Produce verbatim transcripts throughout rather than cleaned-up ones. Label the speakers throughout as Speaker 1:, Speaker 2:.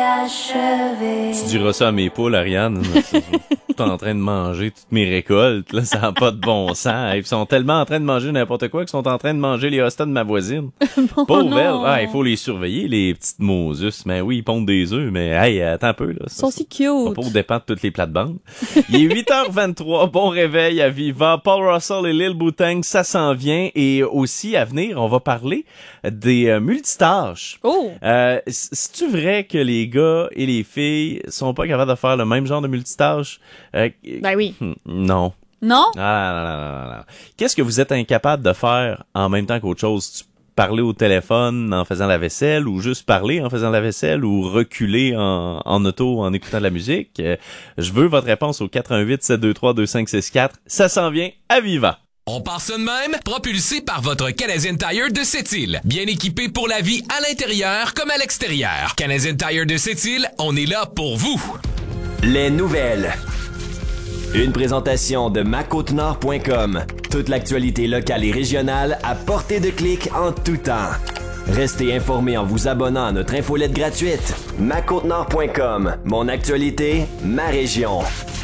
Speaker 1: achevé.
Speaker 2: Tu diras ça à mes poules, Ariane. Tout en train de manger toutes mes récoltes. Là, ça n'a pas de bon sens. Ils sont tellement en train de manger n'importe quoi qu'ils sont en train de manger les hostas de ma voisine.
Speaker 3: Bon,
Speaker 2: Pauvre elle.
Speaker 3: non.
Speaker 2: Ah, il faut les surveiller, les petites Moses. Mais oui, ils pondent des œufs. Mais hey, attends un peu. Là.
Speaker 3: Ils sont si cute.
Speaker 2: Faut pas au dépend de toutes les plates-bandes. Il est huit heures vingt-trois. Bon réveil à Viva. Paul Russell et Lil Boutang, ça s'en vient. Et aussi, à venir, on va parler des euh, multitâches.
Speaker 3: Oh!
Speaker 2: Euh, c'est-tu vrai que les gars et les filles sont pas capables de faire le même genre de multitâche? Euh,
Speaker 3: Ben oui.
Speaker 2: hmm, non.
Speaker 3: Non?
Speaker 2: Ah, non, non, non, non, non. Qu'est-ce que vous êtes incapable de faire en même temps qu'autre chose? Tu parler au téléphone en faisant la vaisselle, ou juste parler en faisant la vaisselle, ou reculer en, en auto en écoutant de la musique? Euh, je veux votre réponse au quatre un huit sept deux trois deux cinq six quatre. Ça s'en vient à Viva.
Speaker 4: On part ça de même, propulsé par votre Canadian Tire de Sept-Îles. Bien équipé pour la vie à l'intérieur comme à l'extérieur. Canadian Tire de Sept-Îles, on est là pour vous.
Speaker 5: Les nouvelles. Une présentation de ma côte nord point com. Toute l'actualité locale et régionale à portée de clic en tout temps. Restez informés en vous abonnant à notre infolette gratuite. ma côte nord point com. Mon actualité, ma région.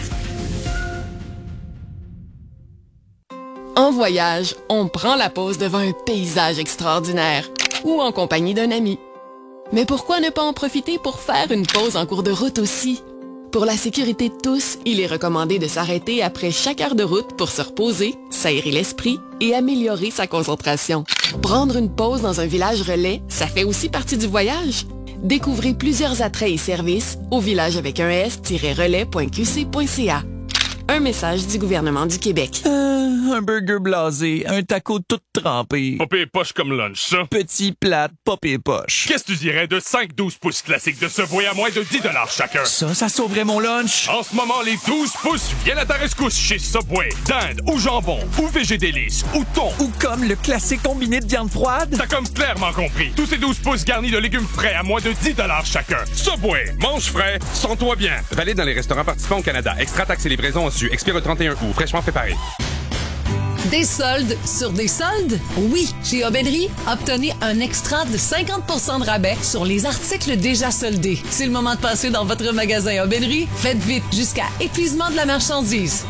Speaker 6: En voyage, on prend la pause devant un paysage extraordinaire ou en compagnie d'un ami. Mais pourquoi ne pas en profiter pour faire une pause en cours de route aussi? Pour la sécurité de tous, il est recommandé de s'arrêter après chaque heure de route pour se reposer, s'aérer l'esprit et améliorer sa concentration. Prendre une pause dans un village relais, ça fait aussi partie du voyage. Découvrez plusieurs attraits et services au village avec un s-relais point q c point c a. Un message du gouvernement du Québec.
Speaker 7: Euh, un burger blasé, un taco tout trempé.
Speaker 8: Popé et poche comme lunch, ça.
Speaker 7: Petit plat, pop et poche.
Speaker 8: Qu'est-ce que tu dirais de cinq douze pouces classiques de Subway à moins de dix dollars chacun?
Speaker 7: Ça, ça sauverait mon lunch.
Speaker 8: En ce moment, les douze pouces viennent à ta rescousse chez Subway. Dinde ou jambon, ou végé délice, ou thon.
Speaker 7: Ou comme le classique combiné de viande froide.
Speaker 8: T'as comme clairement compris. Tous ces douze pouces garnis de légumes frais à moins de dix dollars chacun. Subway, mange frais, sens-toi bien.
Speaker 9: Valide dans les restaurants participants au Canada. Extra taxes et livraison su. Expire le trente et un août. Fraîchement préparé.
Speaker 10: Des soldes sur des soldes? Oui, chez Aubainerie, obtenez un extra de cinquante pour cent de rabais sur les articles déjà soldés. C'est le moment de passer dans votre magasin Aubainerie. Faites vite jusqu'à épuisement de la marchandise.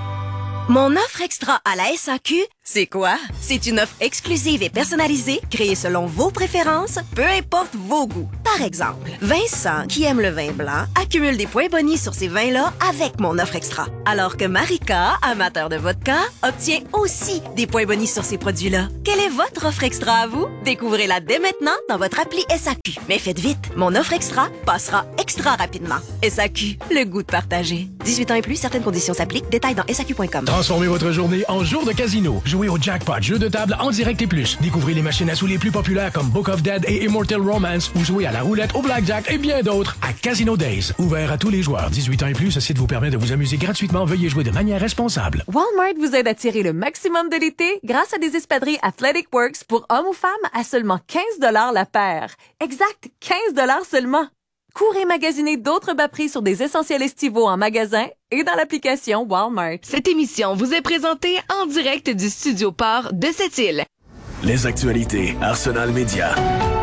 Speaker 11: Mon offre extra à la S A Q, c'est quoi? C'est une offre exclusive et personnalisée, créée selon vos préférences, peu importe vos goûts. Par exemple, Vincent, qui aime le vin blanc, accumule des points bonus sur ces vins-là avec mon offre extra. Alors que Marika, amateur de vodka, obtient aussi des points bonus sur ces produits-là. Quelle est votre offre extra à vous? Découvrez-la dès maintenant dans votre appli S A Q. Mais faites vite, mon offre extra passera extra rapidement. S A Q, le goût de partager. dix-huit ans et plus, certaines conditions s'appliquent. Détails dans S A Q point com.
Speaker 12: Transformez votre journée en jour de casino. Jouez au jackpot, jeu de table en direct et plus. Découvrez les machines à sous les plus populaires comme Book of Dead et Immortal Romance, ou jouez à la roulette, au blackjack et bien d'autres à Casino Days. Ouvert à tous les joueurs. dix-huit ans et plus, ce site vous permet de vous amuser gratuitement. Veuillez jouer de manière responsable.
Speaker 13: Walmart vous aide à tirer le maximum de l'été grâce à des espadrilles Athletic Works pour hommes ou femmes à seulement quinze dollars la paire. Exact, quinze dollars seulement. Courez magasiner d'autres bas prix sur des essentiels estivaux en magasin et dans l'application Walmart.
Speaker 6: Cette émission vous est présentée en direct du Studio Port de Sept-Îles.
Speaker 14: Les actualités Arsenal Média.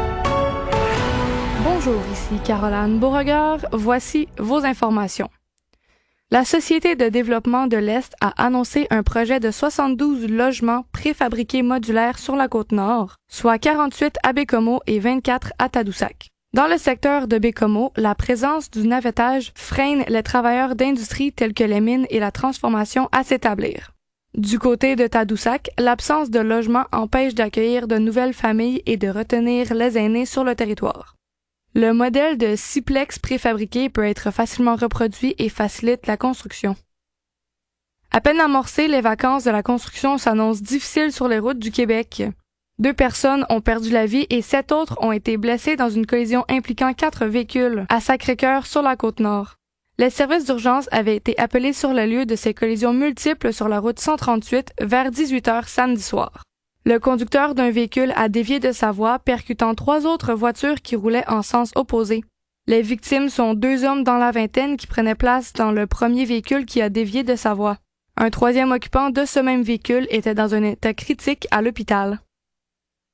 Speaker 15: Bonjour, ici Caroline Beauregard. Voici vos informations. La Société de développement de l'Est a annoncé un projet de soixante-douze logements préfabriqués modulaires sur la Côte-Nord, soit quarante-huit à Bécomo et vingt-quatre à Tadoussac. Dans le secteur de Bécomo, la présence du navettage freine les travailleurs d'industrie tels que les mines et la transformation à s'établir. Du côté de Tadoussac, l'absence de logement empêche d'accueillir de nouvelles familles et de retenir les aînés sur le territoire. Le modèle de sixplex préfabriqué peut être facilement reproduit et facilite la construction. À peine amorcées, les vacances de la construction s'annoncent difficiles sur les routes du Québec. Deux personnes ont perdu la vie et sept autres ont été blessées dans une collision impliquant quatre véhicules à Sacré-Cœur sur la Côte-Nord. Les services d'urgence avaient été appelés sur le lieu de ces collisions multiples sur la route cent trente-huit vers dix-huit heures samedi soir. Le conducteur d'un véhicule a dévié de sa voie, percutant trois autres voitures qui roulaient en sens opposé. Les victimes sont deux hommes dans la vingtaine qui prenaient place dans le premier véhicule qui a dévié de sa voie. Un troisième occupant de ce même véhicule était dans un état critique à l'hôpital.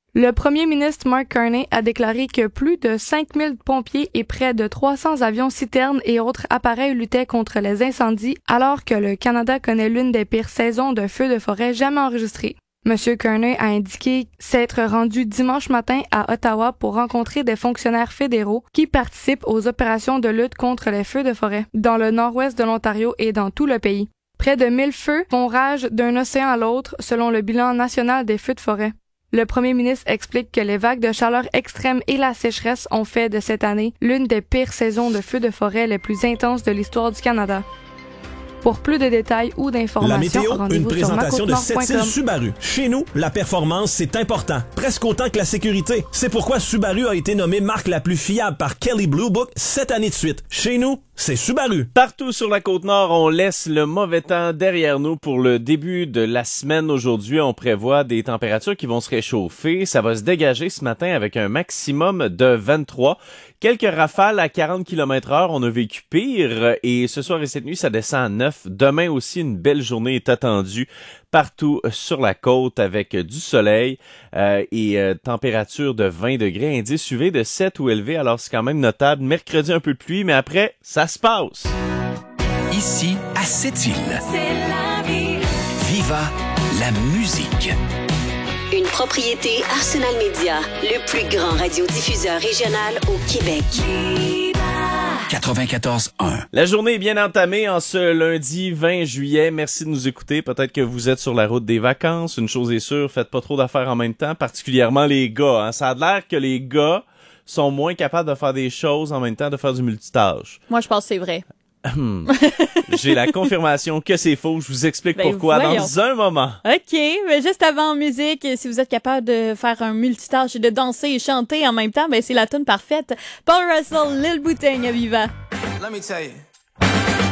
Speaker 15: Le premier ministre Mark Carney a déclaré que plus de cinq mille pompiers et près de trois cents avions citernes et autres appareils luttaient contre les incendies alors que le Canada connaît l'une des pires saisons de feux de forêt jamais enregistrées. Monsieur Carney a indiqué s'être rendu dimanche matin à Ottawa pour rencontrer des fonctionnaires fédéraux qui participent aux opérations de lutte contre les feux de forêt dans le nord-ouest de l'Ontario et dans tout le pays. Près de mille feux font rage d'un océan à l'autre selon le bilan national des feux de forêt. Le premier ministre explique que les vagues de chaleur extrême et la sécheresse ont fait de cette année l'une des pires saisons de feux de forêt les plus intenses de l'histoire du Canada. Pour plus de détails ou d'informations,
Speaker 1: la météo, une présentation de Sept-Îles Subaru. Chez nous, la performance, c'est important. Presque autant que la sécurité. C'est pourquoi Subaru a été nommée marque la plus fiable par Kelley Blue Book sept années de suite. Chez nous, c'est Subaru.
Speaker 2: Partout sur la Côte-Nord, on laisse le mauvais temps derrière nous pour le début de la semaine. Aujourd'hui, on prévoit des températures qui vont se réchauffer. Ça va se dégager ce matin avec un maximum de vingt-trois. Quelques rafales à quarante kilomètres heure, on a vécu pire. Et ce soir et cette nuit, ça descend à neuf. Demain aussi, une belle journée est attendue partout sur la côte avec du soleil euh, et euh, température de vingt degrés, indice U V de sept ou élevé, alors c'est quand même notable. Mercredi, un peu de pluie, mais après, ça se passe.
Speaker 4: Ici, à Sept-Îles.
Speaker 3: C'est la vie.
Speaker 4: Viva la musique.
Speaker 11: Une propriété Arsenal Media, le plus grand radiodiffuseur régional au Québec.
Speaker 4: quatre-vingt-quatorze un.
Speaker 2: La journée est bien entamée en ce lundi vingt juillet. Merci de nous écouter. Peut-être que vous êtes sur la route des vacances. Une chose est sûre, faites pas trop d'affaires en même temps, particulièrement les gars. Hein. Ça a l'air que les gars sont moins capables de faire des choses en même temps, de faire du multitâche.
Speaker 16: Moi, je pense que c'est vrai.
Speaker 2: J'ai la confirmation que c'est faux. Je vous explique ben pourquoi voyons. Dans un moment.
Speaker 16: OK, mais juste avant en musique, si vous êtes capable de faire un multitâche et de danser et chanter en même temps, ben c'est la tune parfaite. Paul Russell, Lil Bouteille à Viva.
Speaker 17: Let me tell you.